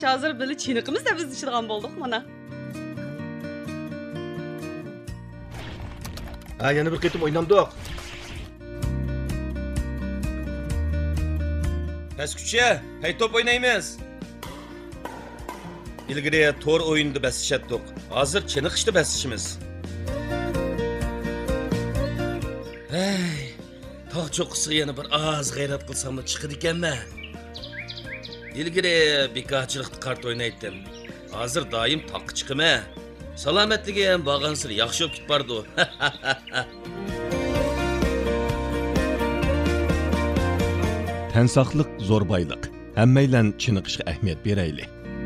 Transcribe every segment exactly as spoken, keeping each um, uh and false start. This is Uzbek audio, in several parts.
Hazır böyle çiniqimiz de biz içidigan bolduq mana. Ha, yana bir qitim o'ynamdiq. Pesküçe, hey top oynaymiz. İlgiri tor oyunda besişettik. Hazır çiniqishda besishimiz. Hey, tog' cho'qqisiga yana bir oz g'ayrat qilsam da chiqadi ekanman. İlgiri bekorchilikda kart o'ynaydim. Hozir doim toqqa chiqaman. Salomatligi ham borgansir yaxshi bo'lib ketbardi. Tən saqlıq zor baylıq. Həmməylə çiniqishga ahamiyat berayli.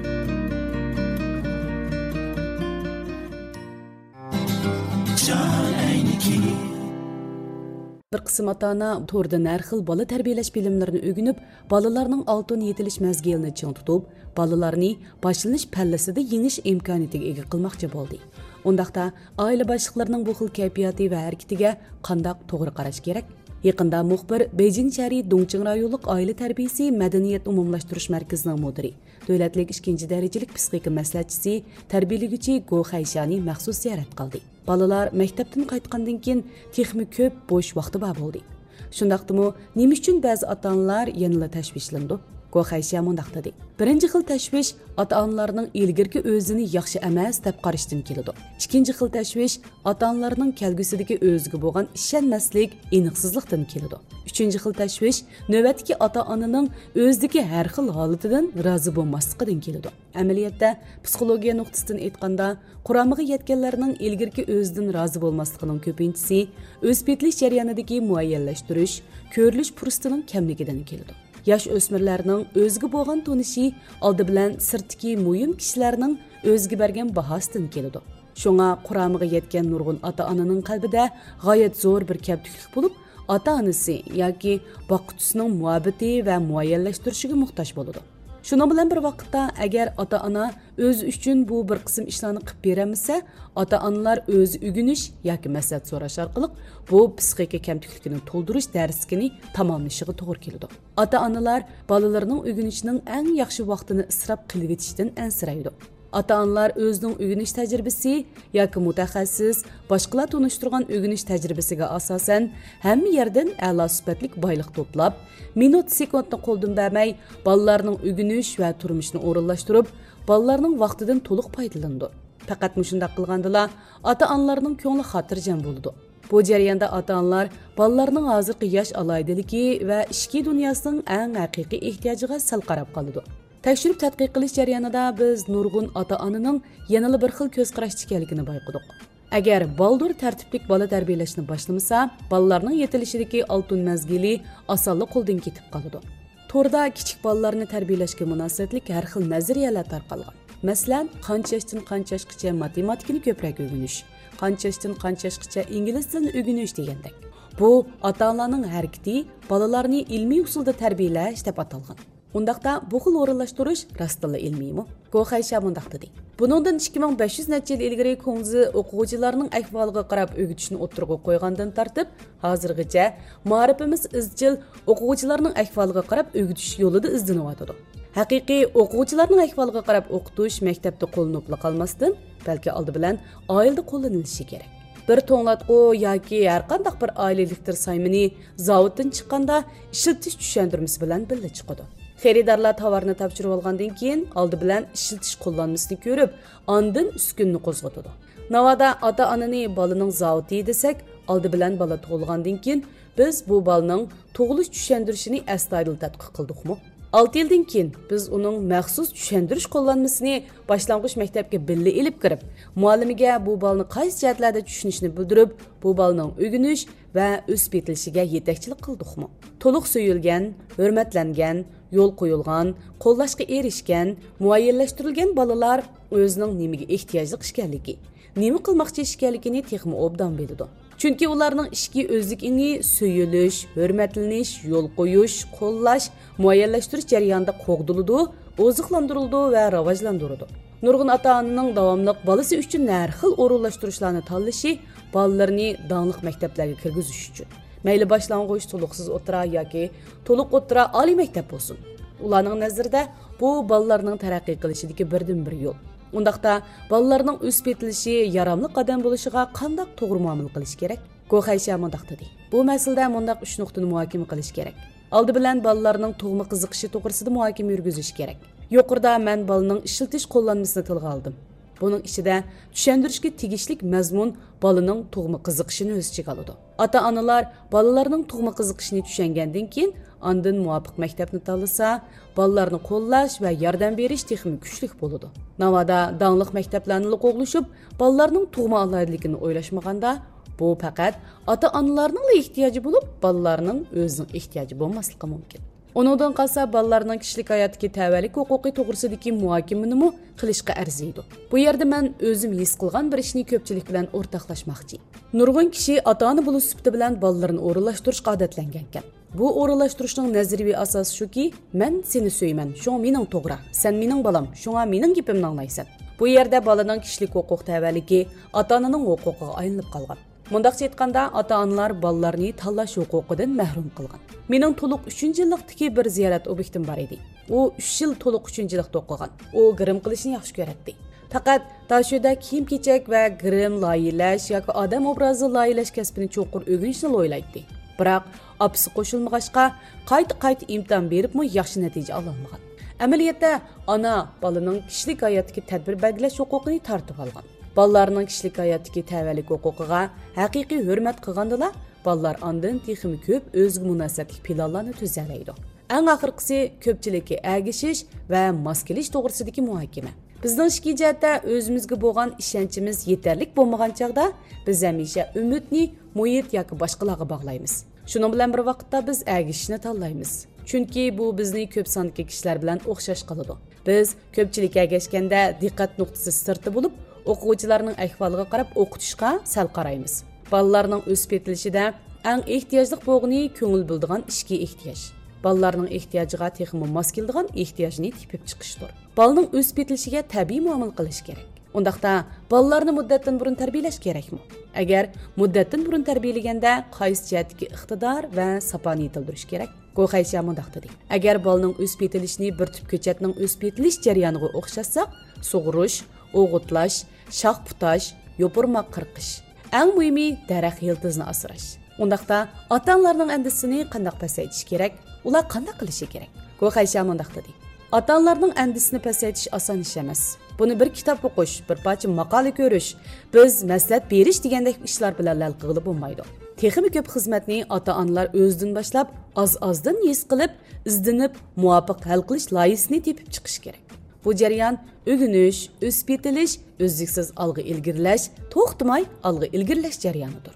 Bir qism ota-ana tordan har xil bola tarbiyalash bilimlarini o'rganib, bolalarning oltin yetilish mezgilini ching tutib, bolalarni boshlanish pallasida yengish imkoniyatiga ega qilmoqchi bo'ldi. Undaqda oila boshliqlarining bu xil kayfiyati va harakatiga qanday to'g'ri qarash kerak? Yaqında muxbir Beijing shahri Dongqing rayonluq oila tarbiyasi madaniyat umumlashtirish markazining mudiri, davlatlik ikkinchi darajalik psixika maslahatchisi, tarbiyalovchi Go Xayshani maxsus ziyorat qildi. Balalar maktabdan qaytgandan keyin texmi ko'p bo'sh vaqti bor bo'ldi. Shundaqdimi, nima uchun ba'zi ota-onalar yanada tashvishlandi? Go Xaysha mundaq dedi. Birinchi xil tashvish ota-onalarning ilgirki o'zini yaxshi emas deb qarashdan keladi. Ikkinchi xil tashvish ota-onalarning kelgusidagi o'ziga bo'lgan ishonmaslik, aniqsizlikdan keladi. Uchinchi xil tashvish navbatdagi ota-onaning o'zidagi har xil holatidan rozi bo'lmasligidan keladi. Amaliyotda psixologiya nuqtasidan aytganda, quramiga yetganlarning ilgirki o'zidan rozi bo'lmasligining ko'pinchisi o'z betilish jarayonidagi muayyanlashtirish, ko'rilish fursatining kamligidan keladi. Yosh o'smirlarning o'ziga bo'lgan tonishi oldi bilan sirtdagi muhim kishilarning o'ziga bergan bahosidan keladi. Shunga quramiga yetgan nurg'un ota-onaning qalbida g'oyat zo'r bir kamtiklik bo'lib, ota-onasi yoki boquvchisining muhabbati va muayyanlashtirishiga muhtoj bo'ladi. Şunun bilan bir vaqtda agar ota-ona o'zi uchun bu bir qism ishlarni qilib beramasa, ota-onalar o'zi o'g'inish yoki maslahat so'rash orqali bu psixika kamtikligini to'ldirish darsigini tamomlashiga to'g'ri keladi. Ota-onalar bolalarining o'g'inishining eng yaxshi vaqtini isrof qilib etishdan ansiraydi. Ota-onalar o'zining o'g'inish tajribasi yoki mutaxassis, boshqalar tunishtirgan o'g'inish tajribasiga asosan hamma yerdan a'lo sifatli boylik to'plab, minut sekundni qo'ldan bermay, bolalarning o'g'inish va turmushini o'rinlashtirib, bolalarning vaqtidan to'liq foydalandi. Faqat shunday qilgandala, ota-onalarning ko'ngli xotirjam bo'ldi. Bu jarayonda ota-onalar bolalarning hozirgi yosh aloydiligi va ishki dunyosining eng haqiqiy ehtiyojiga sal qarab qoladi. Tekshirib tadqiq qilish jarayonida biz nurg'un ota-onaning yanada bir xil ko'z qarash ekanligini bayqadik. Agar baldur tartiblik bola tarbiyalashni boshlamasa, bolalarning yetilishidagi oltin mazgili osonlik qo'ldan ketib qoladi. To'rda kichik bolalarni tarbiyalashga munosabatlik har xil nazariyalar tarqalgan. Masalan, qancha yoshdan qancha yoshgacha matematikani ko'proq o'rganish, qancha yoshdan qancha yoshgacha ingliz tilini o'rganish degandek. Bu ota-onalarning harakati bolalarni ilmiy usulda tarbiyalash deb atalgan. Undaqda bu xil o'rinlashtirish rostla ilmiymi? Go Xaysha mundaq dedi. Buningdan ikki ming besh yuz necha yil ilgari Ko'ngzi o'quvchilarning ahvoliga qarab o'g'itishni o'tirg'a qo'ygandan tartib, hozirgacha ma'rifimiz izchil o'quvchilarning ahvoliga qarab o'g'itish yo'lida izlanayotdi. Haqiqiy o'quvchilarning ahvoliga qarab o'qitish maktabda qo'llanib qolmasdan, balki oldi bilan oilada qo'llanilishi kerak. Bir to'nglatqu yoki har qanday bir oilalikdir saymini zavoddan chiqqanda ishiltish tushuntirmasi bilan birga chiqadi. Xaridorlar tovarni topshirib olgandan keyin oldi bilan ishiltish qo'llanmasini ko'rib, ondan uskunni qo'zg'atadi. Navoda ota-onani bolaning zavodi desak, oldi bilan bola tug'ilgandan keyin biz bu bolaning tug'ilish tushuntirishini astoydil tadqiq qildikmi? olti yildan keyin biz uning maxsus tushuntirish qo'llanmasini boshlang'ich maktabga birga ilib kirib, muallimiga bu bolani qaysi jihatlarda tushunishni bildirib, bu bolaning o'rganish va o'sib yetilishiga yetakchilik qildikmi? To'liq so'yilgan, hurmatlangan, yo'l qo'yilgan, qo'llashga erishgan, muayyanlashtirilgan bolalar o'zining nimaga ehtiyojli ekanligi, nima qilmoqchi ekanligini texmi obdan biladi. Chunki ularning ishki o'zligini so'yilish, hurmatlanish, yo'l qo'yish, qo'llash, muayyanlashtirish jarayonida qo'g'diladi, oziqlantiriladi va rivojlantiriladi. Nurg'un ota-onaning davomli bolasi uchun har xil o'rinlashtirishlarni tanlashi bolalarni danglik maktablarga kirgizish uchun. Mayli boshlang'ich to'liqsiz o'tira yoki to'liq o'tira oliy maktab bo'lsin. Ularning nazarida bu balalarning taraqqiy qilishidagi birdan-bir yo'l. Undaqda balalarning o'sib yetilishi, yaramli qadam bo'lishiga qanday to'g'ri muomala qilish kerak? Go'xaysha mundaq dedi. Bu masalada mundaq uch nuqtani muhokama qilish kerak. Oldi bilan balalarning tug'ma qiziqishi to'g'risida muhokama yurgizish kerak. Yuqorida men balaning ishiltish qo'llanmasini tilga oldim. Buning ichida tushuntirishga tegishlik mazmun balaning tug'ma qiziqishini o'z ichiga oladi. Ota-onalar balalarning tug'ma qiziqishini tushungandan keyin ondan muvofiq maktabni tanlasa, balalarni qo'llash va yordam berish texnik kuchlik bo'ladi. Navoda dangliq maktablarni qo'g'lishib, balalarning tug'ma alohidligini o'ylashmaganda, bu faqat ota-onalarning ehtiyoji bo'lib, balalarning o'zining ehtiyoji bo'lmasligi mumkin. Onundan qalsa balalarning kishilik hayotidagi tavallik huquqi to'g'risidagi muhokamani mu qilishga arziydi. Bu yerda men o'zim his qilgan bir ishni ko'pchilik bilan o'rtoqlashmoqchi. Nurg'un kishi ota-ona bo'lish sifati bilan balalarini o'rinlashtirishga odatlangan ekan. Bu o'rinlashtirishning nazariy asosi shuki, men seni so'yman, shunga mening to'g'ri, sen mening balam, shunga mening gapimni anglaysan. Bu yerda balaning kishilik huquq tavalligi ota-onaning huquqiga aylanib qolgan. Mundaqcha aytganda, ota-onalar balalarni tanlash huquqidan mahrum qilgan. Mening to'liq uchinchi yillikdagi bir ziyorat obyektim bor edi. U uch yil to'liq uchinchi yillikda o'qigan. U grim qilishni yaxshi ko'radi. Faqat tashuda kiyim-kechak va grim loyihalash yoki odam obrazi loyihalash kasbini cho'qur o'rganishni o'ylaydi. Biroq opsi qo'shilmag'achqa qayta-qayta imtihon beribmi yaxshi natija ola olmagan. Amaliyotda ona balaning kishilik hayotidagi tadbir belgilash huquqini tortib olgan. Balalarning kishilik hayotidagi tavallik huquqiga haqiqiy hurmat qilgandila, balalar ondan texmi ko'p o'ziga munosabatli planlarni tuzalaydi. Eng oxirgisi ko'pchilikka agishish va mos kelish to'g'risidagi muhokama. Bizning ishki jihatda o'zimizga bo'lgan ishonchimiz yetarli bo'lmagan chaqda biz hamisha umidni muhit yoki boshqalarga bog'laymiz. Shuning bilan bir vaqtda biz agishishni tanlaymiz. Chunki bu bizning ko'p sondagi kishilar bilan o'xshash qiladi. Biz ko'pchilik agashganda diqqat nuqtasi sirti bo'lib, o'quvchilarning ahvoliga qarab o'qitishga sal qaraymiz. Balalarning o'sib yetilishida eng ehtiyojli bo'lgani ko'ngil bildigan ishga ehtiyoj. Balalarning ehtiyojiga texmi mos keladigan ehtiyojni tepib chiqishdir. Balaning o'sib yetilishiga tabiiy muomala qilish kerak. Undaqda balalarni muddatdan burun tarbiyalash kerakmi? Agar muddatdan burun tarbiyalaganda qaysi jihatdagi iqtidor va saponi yetildirish kerak? Go'xaysha mundaq dedi. Agar balaning o'sib yetilishini bir tip ko'chatning o'sib yetilish jarayoniga o'xshatsak, sug'urish, o'g'itlash, shox putash, yopurmoq qirqish. Eng muhimi daraxt yildizni asrash. Undaqda ota-onalarning andisini qanday pasaytish kerak? Ular qanday qilishi kerak? Go'xaysha mundaq dedi. Ota-onalarning andisini pasaytish oson ish emas. Buni bir kitob o'qish, bir parcha maqola ko'rish, biz maslahat berish degandek ishlar bilan lal qilib bo'lmaydi. Texnik ko'p xizmatni ota-onalar o'zidan boshlab, oz-ozdan his qilib, izdanib, muvofiq hal qilish loyisini tepib chiqish kerak. Bu jarayon o'g'inish, o'sib yetilish, o'zliksiz olg'a ilgirlash, to'xtamay olg'a ilgirlash jarayonidir.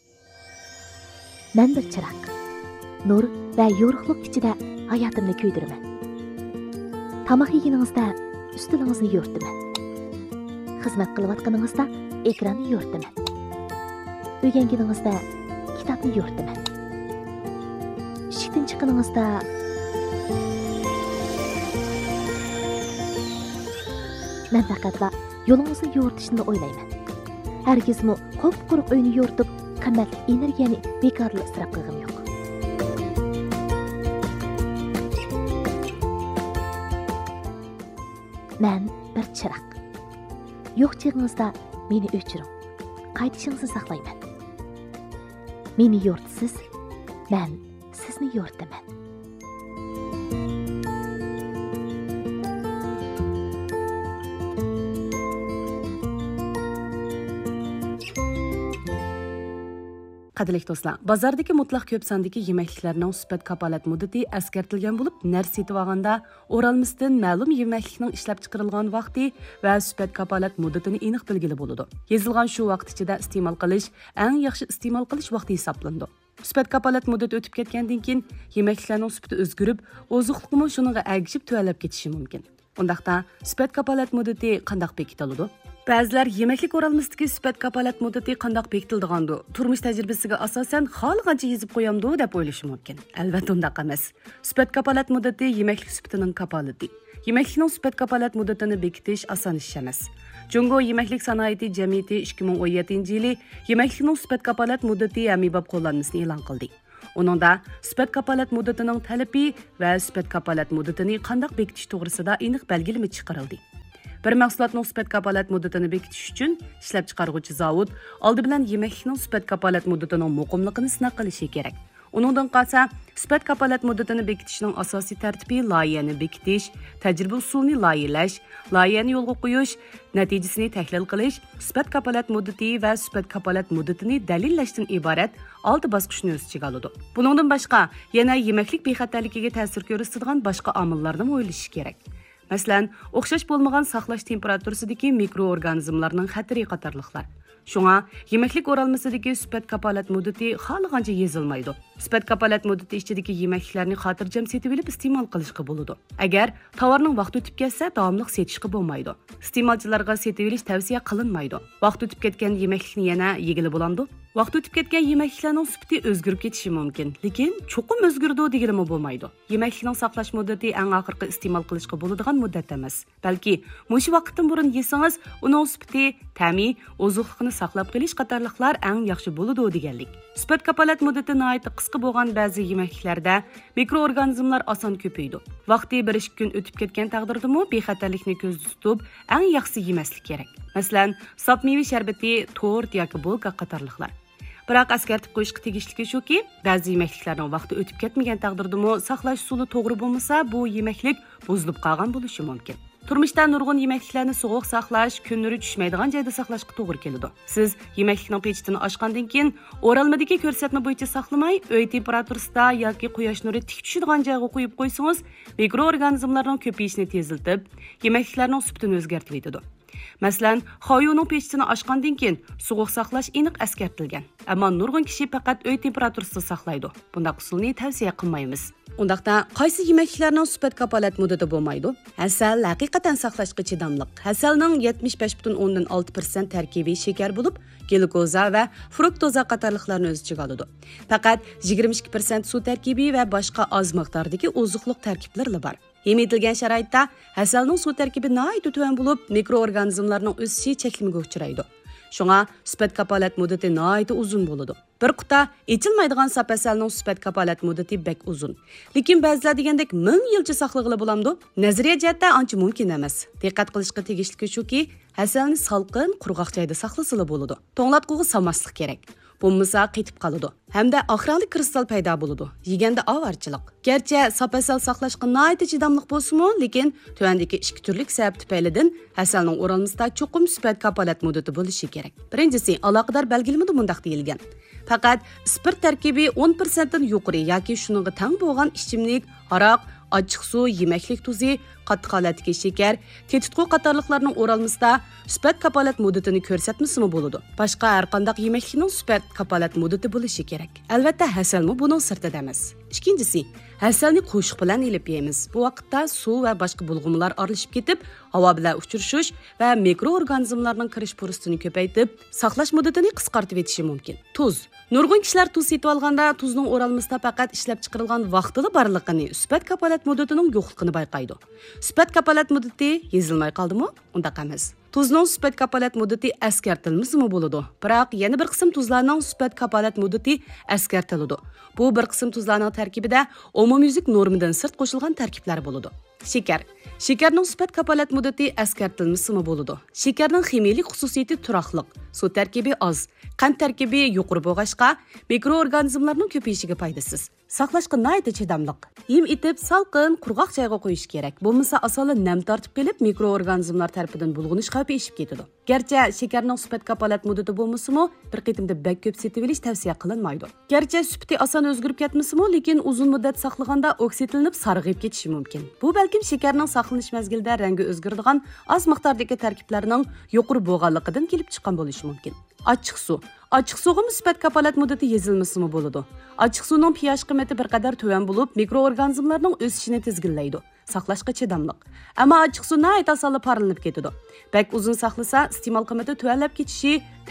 Men bir chiroq, nur va yorug'lik ichida hayotimni kuydiraman. Tamoq yeganingizda ustilingizni yo'rtaman. Xizmat qilayotganingizda ekranni yo'rtaman. O'rganganingizda kitobni yo'rtaman. Ishdan chiqqaningizda men faqatla yo'lingizni yo'rtishni o'ylayman. Hargizmi qop-quruq uyni yo'rtib, qimmatli energiyani bekorli isrof qilgim yo'q. Men bir chiroq. Yo'q chig'ingizda meni o'chiring. Qaytishingizni saqlayman. Meni yo'rtisiz, men sizni yo'rtaman. Qadrli do'stlar, bozordagi mutlaq ko'p sondagi yemekliklarning sifat kapolat muddati askartilgan bo'lib, narsa setib olganda o'ralmasdan ma'lum yemeklikning ishlab chiqarilgan vaqti va sifat kapolat muddatini aniq belgilab bo'ladi. Yozilgan shu vaqt ichida iste'mol qilish eng yaxshi iste'mol qilish vaqti hisoblandi. Sifat kapolat muddati o'tib ketgandan keyin yemekliklarning sifati o'zgarib, oziqlikmi shuningga agishib tuvalab ketishi mumkin. Undaqda sifat kapolat muddati qanday bekitiladi? Ba'zilar yemeklik o'ralmasidagi sifat kapolat muddati qanday bekitildigandi? Turmush tajribasiga asosan xohlagancha yezib qo'yamdi deb o'ylashi mumkin. Albatta undaq emas. Sifat kapolat muddati yemeklik sifatining kapolati. Yemeklikning sifat kapolat muddatini bekitish oson ish emas. Jungo yemeklik sanoati jamiyati ikki ming o'n yettinchi yili yemeklikning sifat kapolat muddati amibab qo'llanmasini e'lon qildi. Uningda sifat kapolat muddatining talabi va sifat kapolat muddatini qanday bekitish to'g'risida aniq belgilama chiqarildi. Bir mahsulotning sifat kapolat muddatini bekitish uchun ishlab chiqaruvchi zavod oldi bilan yemaklikning sifat kapolat muddatining muqimligini sinab qilishi kerak. Uningdan qolsa, sifat kapolat muddatini bekitishning asosiy tartibi loyihani bekitish, tajriba usulini loyihalash, loyihani yo'lga qo'yish, natijasini tahlil qilish, sifat kapolat muddati va sifat kapolat muddatini dalillashdan iborat olti bosqichni o'z ichiga oladi. Buningdan boshqa, yana yemaklik bexatarligiga ta'sir ko'rsatadigan boshqa omillarni o'ylash kerak. Masalan, o'xshash bo'lmagan saqlash temperaturasidagi mikroorganizmlarning xatari qatorliqlar. Shunga, yemaklik o'ralmasidagi sifat kapolat muddati xohlagancha yozilmaydi. Sifat kapolat muddati ichidagi yemakliklarni xotirjam setib olib iste'mol qilishga bo'ladi. Agar tovarning vaqti o'tib ketsa, davomli setishga bo'lmaydi. Iste'molchilarga setib olish tavsiya qilinmaydi. Vaqti o'tib ketgan yemaklikni yana yegili bo'ladi. Vaqti o'tib ketgan yemakliklarning sifati o'zgarib ketishi mumkin, lekin cho'qim o'zgardi deganimi bo'lmaydi. Yemaklikning saqlash muddati eng oxirgi iste'mol qilishga bo'ladigan muddat emas. Balki, mush vaqtdan burun yesangiz, uning sifati, ta'mi, ozuqlikni saqlab qolish qatorliqlar eng yaxshi bo'ladi deganlik. Sifat kapolat muddati nihoyat qisqa bo'lgan ba'zi yemakliklarda mikroorganizmlar oson ko'paydi. Vaqti bir ikki kun o'tib ketgan taqdirdami, bexatarlikni ko'zda tutib, eng yaxshi yemaslik kerak. Masalan, sop meva sharbati, tort yoki bulka qatorliqlar. Biroq eskartib qo'yishga tegishligi shuki, ba'zi yemakliklarning vaqti o'tib ketmagan taqdirdami, saqlash usuli to'g'ri bo'lmasa, bu yemaklik buzilib qolgan bo'lishi mumkin. Turmushda nurg'un yemakliklarni sovuq saqlash, kun nuri tushmaydigan joyda saqlashga to'g'ri keladi. Siz yemaklikning pechitini ochgandan keyin o'ralmadagi ko'rsatma bo'yicha saqlamay, uy temperaturasida yoki quyosh nuri tik tushadigan joyga qo'yib qo'ysangiz, mikroorganizmlarning ko'payishini tezlatib, yemakliklarning sifatini o'zgartirib etadi. Masalan, xoyuning pechitini ochgandan keyin sovuq saqlash aniq eskartilgan. Ammo nurg'un kishi faqat uy temperaturasida saqlaydi. Bunday usulni tavsiya qilmaymiz. Undaqda qaysi yemakliklarning sifat kapolat muddati bo'lmaydi? Asal haqiqatan saqlashga chidamliq. Asalning yetmish besh butun o'ndan olti persent tarkibi shakar bo'lib, glukoza va fruktoza qatorliqlarni o'z ichiga oladi. Faqat yigirma ikki persent suv tarkibi va boshqa oz miqdordagi ozuqliq tarkiblari bor. Yemitilgan sharoitda asalning suv tarkibi nihoyat tuvan bo'lib, mikroorganizmlarning o'sishi cheklamaga uchraydi. Shunga sifat kapolat muddati nihoyat uzun bo'ladi. Bir quta ichilmaydigan sap asalning sifat kapolat muddati bek uzun. Lekin ba'zilar degandek ming yilcha saqlag'ili bo'lamdi? Nazariya jihatdan ancha mumkin emas. Diqqat qilishga tegishli shuki, asalni salqin, qurg'oq joyda saqlasila bo'ladi. To'nglatquga solmaslik kerak. Bo'lmasa qetib qoladi. Hamda oqrangli kristal paydo bo'ladi. Yeganda avarchilik. Garchi sap asal saqlashga nihoyat chidamliq bo'lsa-mu, lekin tuvandagi ikki turlik sabab tufaylidan asalning o'ralmasida cho'qim sifat kapolat muddati bo'lishi kerak. Birinchisi, aloqador belgilamada mundaq deyilgan. Faqat spirt tarkibi o'n persent dan yuqori yoki shuningga teng bo'lgan ichimlik, aroq, ochiq suv, yemaklik tuzi, qattiq holatdagi shakar, tetitqu qatorliqlarning o'ralmasida sifat kapolat muddatini ko'rsatmasimi bo'ladi. Boshqa har qanday yemaklikning sifat kapolat muddati bo'lishi kerak. Albatta, hasalmi buning sirtida emas. Ikkinchisi, hasalni qo'shiq bilan elib yeymiz. Bu vaqtda suv va boshqa bulg'umlar aralashib ketib, havo bilan uchrashish va mikroorganizmlarning kirish fursatini ko'paytib, saqlash muddatini qisqartib etishi mumkin. Tuz. Nurg'un kishilar tuz yetib olganda tuzning o'ralmasida faqat ishlab chiqarilgan vaqtida borligini, sifat kapolat muddatining yo'qligini bayqaydi. Sifat kapolat muddati yozilmay qoldimi? Undaq emas. Tuzning sifat kapolat muddati eskartilmasimi bo'ladi. Biroq yana bir qism tuzlarning sifat kapolat muddati eskartiladi. Bu bir qism tuzlarning tarkibida umumyuzlik normadan sirt qo'shilgan tarkiblar bo'ladi. Shakar. Shakarning sifat kapolat muddati eskartilmasimi bo'ladi. Shakarning ximiylik xususiyati turaqliq, suv tarkibi oz, qand tarkibi yuqori bo'lg'achqa mikroorganizmlarning ko'payishiga foydasiz. Saqlashga nihoyat chidamliq. Yem etib, salqin, qurg'oq joyga qo'yish kerak. Bo'lmasa asoli nam tortib kelib, mikroorganizmlar tarafidan bulg'unish xavfi eshib ketadi. Garchi shakarning sifat kapolat muddati bo'lmasa-mu, bir qitimda bak ko'p setib olish tavsiya qilinmaydi. Garchi sifati oson o'zgarib ketmasa-mu, lekin uzun muddat saqlaganda oksidalanib sarg'ayib ketishi mumkin. Bu balkim shakarning saqlanish mezgilida rangi o'zgaradigan oz miqdordagi tarkiblarning yuqori bo'lganligidan kelib chiqqan bo'lishi mumkin. Ochiq suv. Ochiq suvga sifat kapolat muddati yozilmasimi bo'ladi. Ochiq suvning pH qiymati bir qadar tuvan bo'lib, mikroorganizmlarning o'sishini tezgillaydi. Saqlashga chidamliq. Ammo ochiq suv nihoyat oson parlanib ketadi. Bak uzun saqlasa, iste'mol qiymati tuvanlab ketishi,